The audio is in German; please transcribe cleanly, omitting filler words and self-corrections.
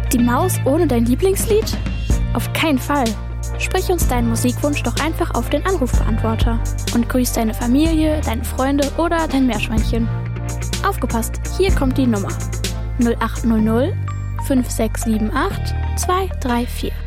Die Maus ohne dein Lieblingslied? Auf keinen Fall. Sprich uns deinen Musikwunsch doch einfach auf den Anrufbeantworter und grüß deine Familie, deine Freunde oder dein Meerschweinchen. Aufgepasst, hier kommt die Nummer 0800 5678 234.